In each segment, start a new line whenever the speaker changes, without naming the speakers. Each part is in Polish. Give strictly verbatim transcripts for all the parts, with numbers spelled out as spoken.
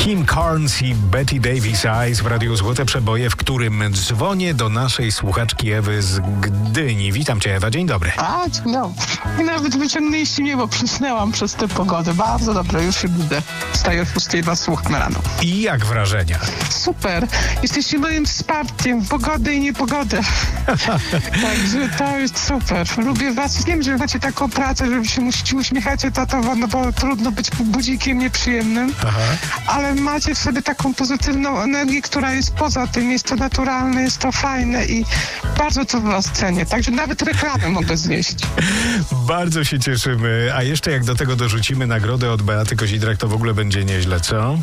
Kim Carnes i Betty Davis Eyes w Radiu Złote Przeboje, w którym dzwonię do naszej słuchaczki Ewy z Gdyni. Witam cię, Ewa, dzień dobry.
A, dzień dobry. I nawet wyciągnęliście mnie, bo przysnęłam przez tę pogodę. Bardzo dobrze, już się budzę. Wstaję o szóstej, was słucham rano.
I jak wrażenia?
Super. Jesteście moim wsparciem w pogodę i niepogodę. Także to jest super. Lubię was. Wiem, że macie taką pracę, że się musicie uśmiechać etatowo, no bo trudno być budzikiem nieprzyjemnym. Aha. Ale macie w sobie taką pozytywną energię, która jest poza tym. Jest to naturalne, jest to fajne i bardzo to w was cenię. Także nawet reklamy mogę znieść.
Bardzo się cieszymy. A jeszcze jak do tego dorzucimy nagrodę od Beaty Kozidrak, to w ogóle będzie nieźle, co?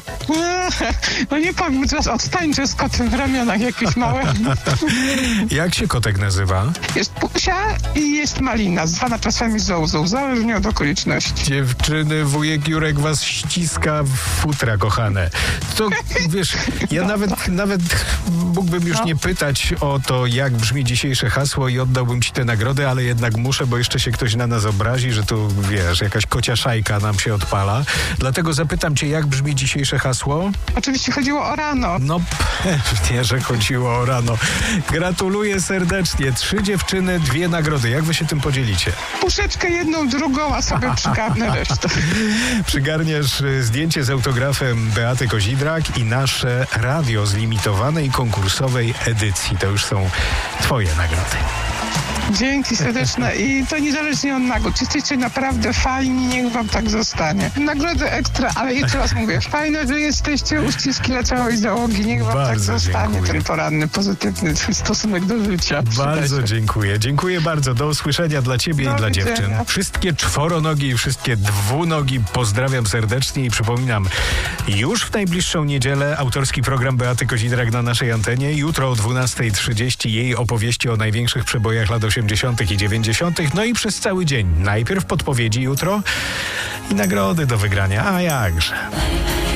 No nie powiem, teraz odstańcie z kotem w ramionach jakieś małe.
Jak się kotek nazywa?
Jest Pusia i jest Malina, zwana czasami Zołzą, zależnie od okoliczności.
Dziewczyny, wujek Jurek was ściska w futra, kochane. To wiesz, ja nawet, nawet mógłbym już
no.
nie pytać o to, jak brzmi dzisiejsze hasło i oddałbym ci tę nagrodę, ale jednak muszę, bo jeszcze się ktoś na nas obrazi, że tu, wiesz, jakaś kocia szajka nam się odpala. Dlatego zapytam cię, jak brzmi dzisiejsze hasło?
Oczywiście chodziło o rano.
No pewnie, że chodziło o rano. Gratuluję serdecznie. Trzy dziewczyny, dwie nagrody. Jak wy się tym podzielicie?
Puszeczkę jedną, drugą, a sobie przygarnę resztę.
Przygarniesz zdjęcie z autografem Beaty Kozidrak i nasze radio z limitowanej konkursowej edycji. To już są twoje nagrody.
Dzięki serdeczne i to niezależnie od nagród. Jesteście naprawdę fajni, niech wam tak zostanie. Nagrody ekstra, ale jeszcze raz mówię, fajne, że jesteście, uściski dla całej załogi, niech wam bardzo tak zostanie dziękuję. Ten poranny, pozytywny stosunek do życia.
Bardzo dziękuję. Dziękuję bardzo. Do usłyszenia dla ciebie do i dla widzenia. Dziewczyn. Wszystkie czworonogi i wszystkie dwunogi pozdrawiam serdecznie i przypominam, już w najbliższą niedzielę autorski program Beaty Kozidrak na naszej antenie. Jutro o dwunasta trzydzieści jej opowieści o największych przebojach lat osiemdziesiątych i dziewięćdziesiątych. No i przez cały dzień. Najpierw podpowiedzi jutro i nagrody do wygrania. A jakże.